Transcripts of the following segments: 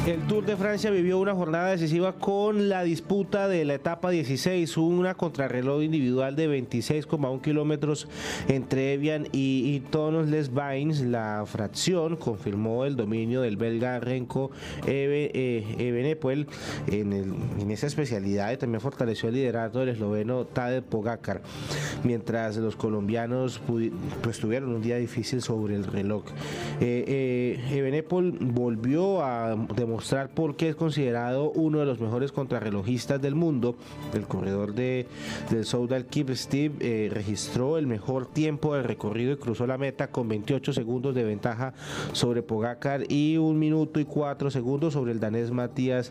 El Tour de Francia vivió una jornada decisiva con la disputa de la etapa 16, una contrarreloj individual de 26,1 kilómetros entre Evian y Thonon-les-Bains. La fracción confirmó el dominio del belga Remco Evenepoel en esa especialidad y también fortaleció el liderato del esloveno Tadej Pogačar, mientras los colombianos pues tuvieron un día difícil sobre el reloj. Evenepoel volvió a demostrar por qué es considerado uno de los mejores contrarrelojistas del mundo. El corredor del Soudal Quick Step registró el mejor tiempo del recorrido y cruzó la meta con 28 segundos de ventaja sobre Pogačar y 1 minuto y 4 segundos sobre el danés Matías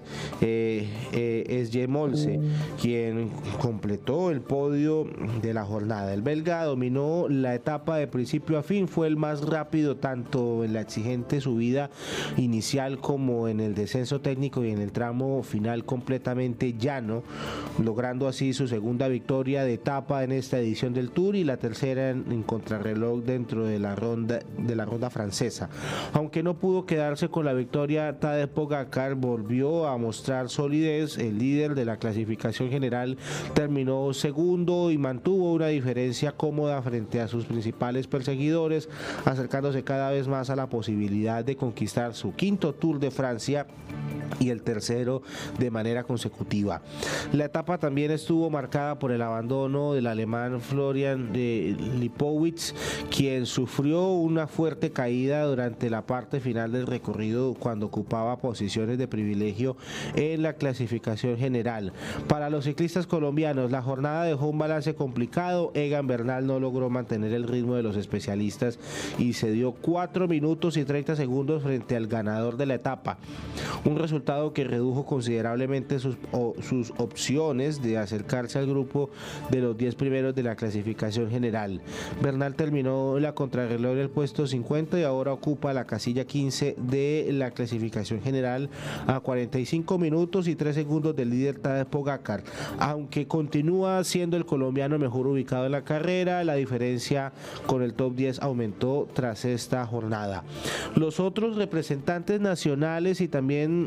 Esgemolse, quien completó el podio de la jornada. El belga dominó la etapa de principio a fin, fue el más rápido tanto en la exigente subida inicial como en el descenso técnico y en el tramo final completamente llano, logrando así su segunda victoria de etapa en esta edición del Tour y la tercera en contrarreloj dentro de la ronda francesa. Aunque no pudo quedarse con la victoria, Tadej Pogačar volvió a mostrar solidez. El líder de la clasificación general terminó segundo y mantuvo una diferencia cómoda frente a sus principales perseguidores, acercándose cada vez más a la posibilidad de conquistar su quinto Tour de Francia y el tercero de manera consecutiva. La etapa también estuvo marcada por el abandono del alemán Florian Lipowitz, quien sufrió una fuerte caída durante la parte final del recorrido cuando ocupaba posiciones de privilegio en la clasificación general. Para los ciclistas colombianos, la jornada dejó un balance complicado. Egan Bernal no logró mantener el ritmo de los especialistas y se dio 4 minutos y 30 segundos frente al ganador de la etapa. Un resultado que redujo considerablemente sus opciones de acercarse al grupo de los 10 primeros de la clasificación general. Bernal terminó la contrarreloj en el puesto 50 y ahora ocupa la casilla 15 de la clasificación general a 45 minutos y 3 segundos del líder Tadej Pogačar. Aunque continúa siendo el colombiano mejor ubicado en la carrera, la diferencia con el top 10 aumentó tras esta jornada. Los otros representantes nacionales y también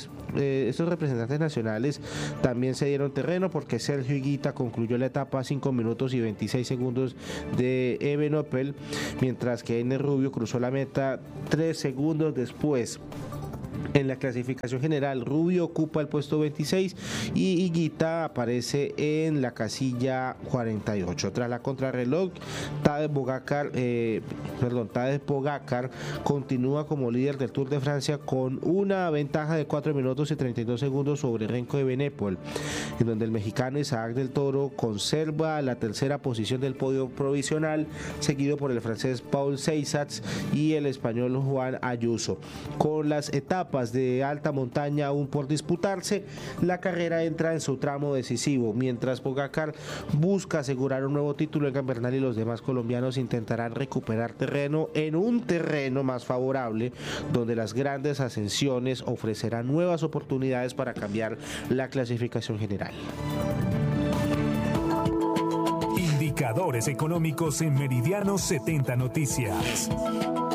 estos representantes nacionales también se dieron terreno porque Sergio Higuita concluyó la etapa a 5 minutos y 26 segundos de Evenepoel, mientras que Ene Rubio cruzó la meta 3 segundos después. En la clasificación general, Rubio ocupa el puesto 26 y Higuita aparece en la casilla 48. Tras la contrarreloj, Tadej Pogačar continúa como líder del Tour de Francia con una ventaja de 4 minutos y 32 segundos sobre Remco Evenepoel, en donde el mexicano Isaac del Toro conserva la tercera posición del podio provisional, seguido por el francés Paul Seitzat y el español Juan Ayuso. Con las etapas de alta montaña aún por disputarse, la carrera entra en su tramo decisivo. Mientras Pogačar busca asegurar un nuevo título, Egan Bernal y los demás colombianos intentarán recuperar terreno en un terreno más favorable, donde las grandes ascensiones ofrecerán nuevas oportunidades para cambiar la clasificación general. Indicadores económicos en Meridiano 70 Noticias.